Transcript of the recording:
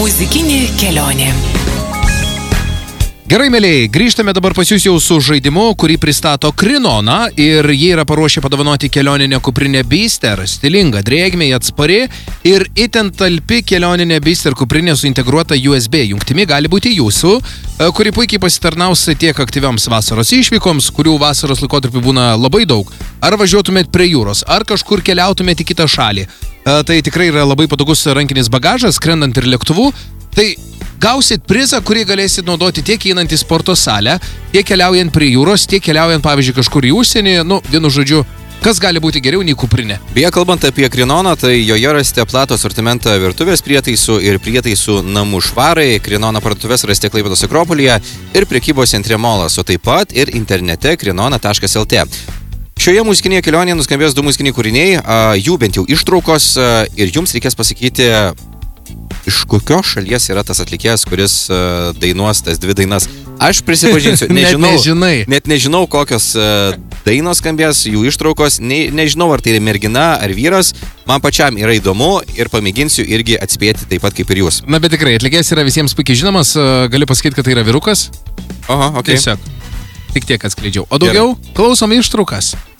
Muzikinė kelionė. Gerai, mėlyjei, grįžtame dabar pas jūs jau su žaidimu, kurį pristato Krinona ir jie yra paruošę padovanoti kelioninę kuprinę Bister, stilingą, drėgmei, atspari ir itin talpi kelioninė Bister kuprinė su integruota USB jungtimi gali būti jūsų, kuri puikiai pasitarnaus tiek aktyvioms vasaros išvykoms, kurių vasaros laikotarpiu būna labai daug, ar važiuotumėt prie jūros, ar kažkur keliautumėt į kitą šalį. Tai tikrai yra labai patogus rankinis bagažas, skrendant ir lėktuvu. Tai gausit prizą, kurį galėsit naudoti tiek einant į sporto salę, tiek keliaujant prie jūros, tiek keliaujant, pavyzdžiui, kažkur į užsienį. Vienu žodžiu, kas gali būti geriau nei kuprinė. Beje, kalbant apie Krinoną, tai joje rasite platų asortimentą virtuvės prietaisų ir prietaisų namų švarai. Krinona parduotuvės rasite Klaipėdos Akropolyje ir prekybos centre Molas, o taip pat ir internete krinona.lt. Šioje muzikinėje kelionėje nuskambės 2 muzikiniai kūriniai, jų bent jau ištraukos ir jums reikės pasakyti, iš kokios šalies yra tas atlikėjas, kuris dainuos tas 2 dainas. Aš prisipažinsiu, net nežinau, kokios dainos skambės, jų ištraukos, nežinau, ar tai yra mergina ar vyras. Man pačiam yra įdomu ir pamėginsiu irgi atspėti taip pat kaip ir jūs. Na, bet tikrai, atlikėjas yra visiems puikiai žinomas, galiu pasakyti, kad tai yra vyrukas. Aha, okay. Tiesiog, tik tiek atskleidžiau. O daugiau klausom ištraukas.